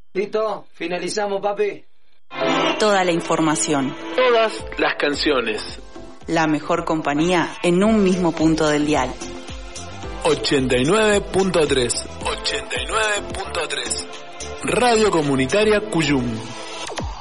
¿Listo? Finalizamos, papi. Toda la información. Todas las canciones. La mejor compañía en un mismo punto del dial. 89.3. 89.3. Radio Comunitaria Cuyum.